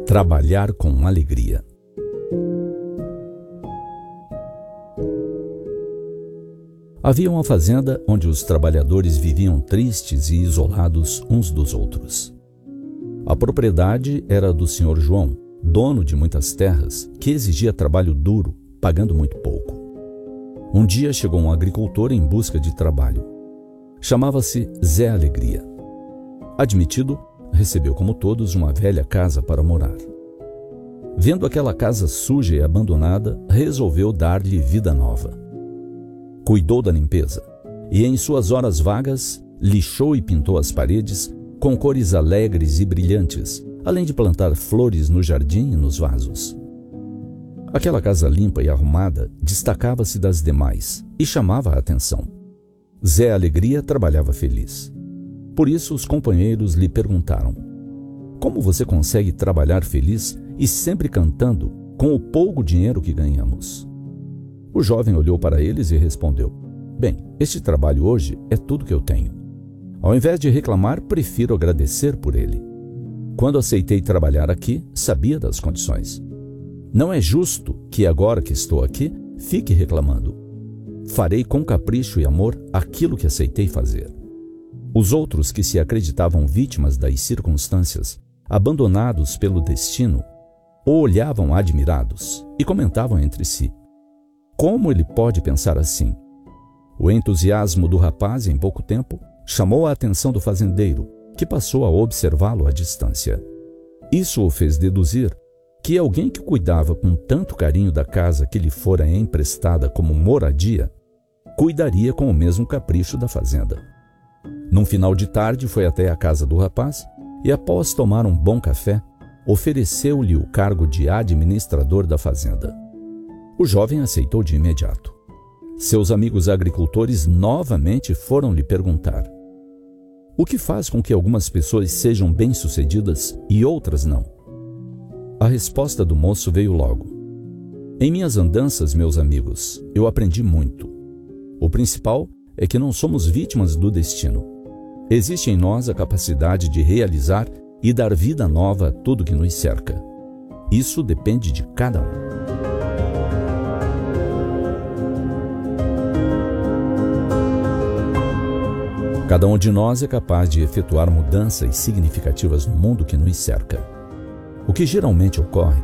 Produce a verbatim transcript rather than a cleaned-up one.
Trabalhar com alegria. Havia uma fazenda onde os trabalhadores viviam tristes e isolados uns dos outros. A propriedade era do senhor João, dono de muitas terras, que exigia trabalho duro, pagando muito pouco. Um dia chegou um agricultor em busca de trabalho. Chamava-se Zé Alegria. Admitido, recebeu como todos uma velha casa para morar. Vendo aquela casa suja e abandonada, resolveu dar-lhe vida nova. Cuidou da limpeza e, em suas horas vagas, lixou e pintou as paredes com cores alegres e brilhantes, além de plantar flores no jardim e nos vasos. Aquela casa limpa e arrumada destacava-se das demais e chamava a atenção. Zé Alegria trabalhava feliz. Por isso os companheiros lhe perguntaram: como você consegue trabalhar feliz e sempre cantando com o pouco dinheiro que ganhamos? O jovem olhou para eles e respondeu: bem, este trabalho hoje é tudo que eu tenho. Ao invés de reclamar, prefiro agradecer por ele. Quando aceitei trabalhar aqui, sabia das condições. Não é justo que agora que estou aqui, fique reclamando. Farei com capricho e amor aquilo que aceitei fazer. Os outros que se acreditavam vítimas das circunstâncias, abandonados pelo destino, o olhavam admirados e comentavam entre si: como ele pode pensar assim? O entusiasmo do rapaz, em pouco tempo, chamou a atenção do fazendeiro, que passou a observá-lo à distância. Isso o fez deduzir que alguém que cuidava com tanto carinho da casa que lhe fora emprestada como moradia, cuidaria com o mesmo capricho da fazenda. Num final de tarde, foi até a casa do rapaz e, após tomar um bom café, ofereceu-lhe o cargo de administrador da fazenda. O jovem aceitou de imediato. Seus amigos agricultores novamente foram lhe perguntar: o que faz com que algumas pessoas sejam bem-sucedidas e outras não? A resposta do moço veio logo: em minhas andanças, meus amigos, eu aprendi muito. O principal é que não somos vítimas do destino. Existe em nós a capacidade de realizar e dar vida nova a tudo que nos cerca. Isso depende de cada um. Cada um de nós é capaz de efetuar mudanças significativas no mundo que nos cerca. O que geralmente ocorre